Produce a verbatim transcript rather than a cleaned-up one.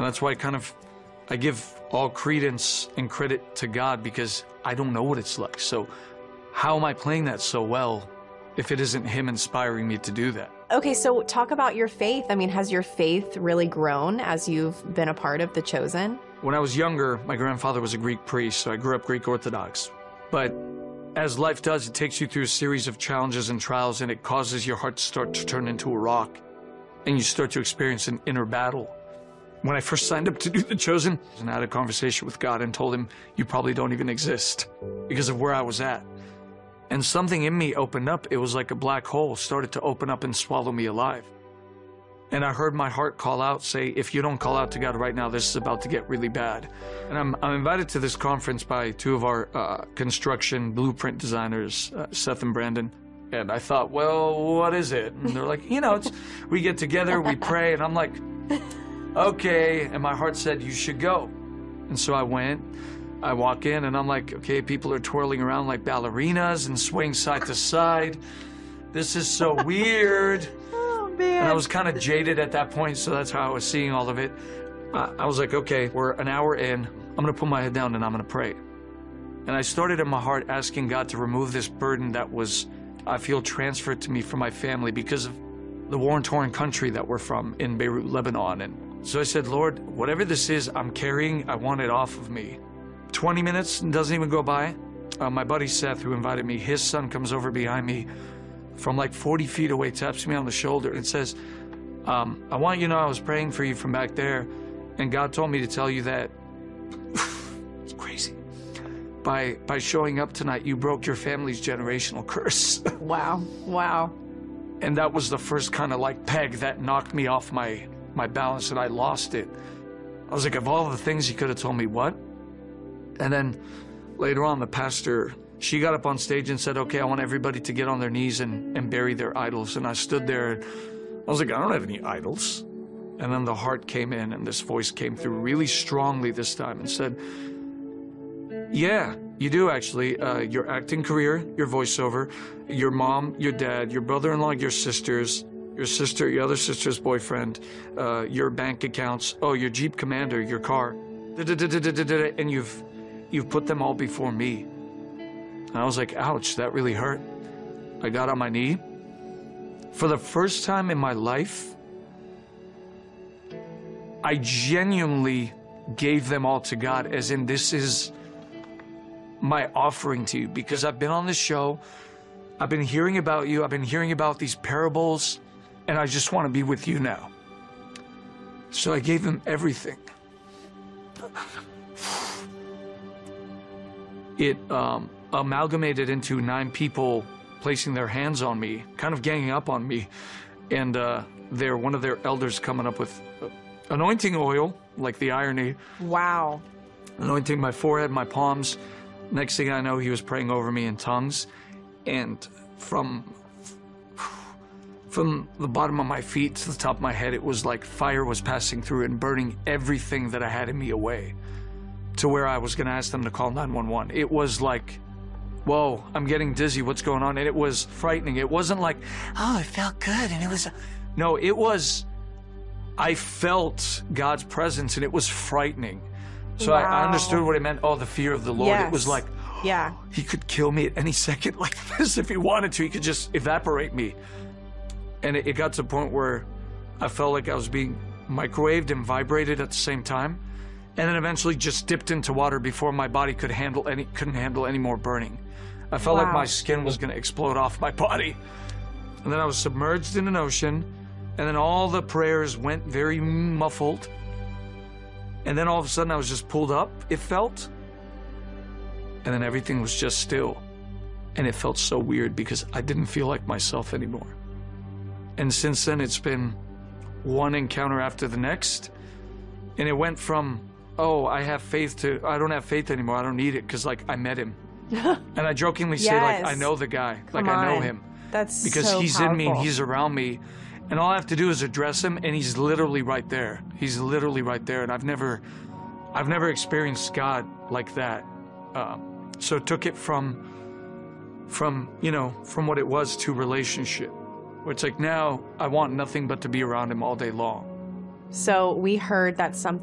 And that's why I kind of, I give all credence and credit to God, because I don't know what it's like. So how am I playing that so well if it isn't him inspiring me to do that? Okay, so talk about your faith. I mean, has your faith really grown as you've been a part of The Chosen? When I was younger, my grandfather was a Greek priest, so I grew up Greek Orthodox. But as life does, it takes you through a series of challenges and trials, and it causes your heart to start to turn into a rock, and you start to experience an inner battle. When I first signed up to do The Chosen, I had a conversation with God and told him, you probably don't even exist, because of where I was at. And something in me opened up. It was like a black hole started to open up and swallow me alive. And I heard my heart call out, say, if you don't call out to God right now, this is about to get really bad. And I'm, I'm invited to this conference by two of our uh, construction blueprint designers, uh, Seth and Brandon. And I thought, well, what is it? And they're like, you know, it's, we get together, we pray, and I'm like, okay. And my heart said, you should go. And so I went. I walk in and I'm like, okay, people are twirling around like ballerinas and swaying side to side. This is so weird. Oh, man. And I was kind of jaded at that point, so that's how I was seeing all of it. Uh, I was like, okay, we're an hour in. I'm going to put my head down and I'm going to pray. And I started in my heart asking God to remove this burden that was, I feel, transferred to me from my family because of the war-torn country that we're from in Beirut, Lebanon. And so I said, Lord, whatever this is I'm carrying, I want it off of me. twenty minutes doesn't even go by. Uh, my buddy Seth, who invited me, his son comes over behind me from like forty feet away, taps me on the shoulder and says, um, I want you to know I was praying for you from back there, and God told me to tell you that, it's crazy, by, by showing up tonight, you broke your family's generational curse. Wow, wow. And that was the first kind of like peg that knocked me off my, my balance, and I lost it. I was like, of all the things he could have told me, what? And then later on, the pastor, she got up on stage and said, okay, I want everybody to get on their knees and, and bury their idols. And I stood there and I was like, I don't have any idols. And then the heart came in and this voice came through really strongly this time and said, yeah, you do actually. Uh, your acting career, your voiceover, your mom, your dad, your brother-in-law, your sisters, your sister, your other sister's boyfriend, uh, your bank accounts, oh, your Jeep Commander, your car, and you've You've put them all before me. And I was like, ouch, that really hurt. I got on my knee. For the first time in my life, I genuinely gave them all to God, as in this is my offering to you, because I've been on this show, I've been hearing about you, I've been hearing about these parables, and I just want to be with you now. So I gave him everything. It um, amalgamated into nine people placing their hands on me, kind of ganging up on me. And uh, they're one of their elders coming up with uh, anointing oil, like the irony. Wow. Anointing my forehead, my palms. Next thing I know, he was praying over me in tongues. And from, from the bottom of my feet to the top of my head, it was like fire was passing through and burning everything that I had in me away, to where I was going to ask them to call nine one one. It was like, whoa, I'm getting dizzy, what's going on? And it was frightening. It wasn't like, oh, it felt good, and it was, no, it was, I felt God's presence, and it was frightening. So wow. I, I understood what it meant, oh, the fear of the Lord. Yes. It was like, yeah, he could kill me at any second like this if he wanted to. He could just evaporate me. And it, it got to the point where I felt like I was being microwaved and vibrated at the same time. And then eventually just dipped into water before my body could handle any, couldn't handle any more burning. I felt wow. like my skin was gonna explode off my body. And then I was submerged in an ocean, and then all the prayers went very muffled. And then all of a sudden I was just pulled up, it felt. And then everything was just still. And it felt so weird because I didn't feel like myself anymore. And since then it's been one encounter after the next. And it went from, oh, I have faith to, I don't have faith anymore. I don't need it because, like, I met him. And I jokingly yes. say, like, I know the guy. Come like, I know on. him. That's Because so he's powerful. in me and he's around me. And all I have to do is address him, and he's literally right there. He's literally right there. And I've never, I've never experienced God like that. Um, so it took it from, from, you know, from what it was to relationship. Where it's like, now I want nothing but to be around him all day long. So we heard that some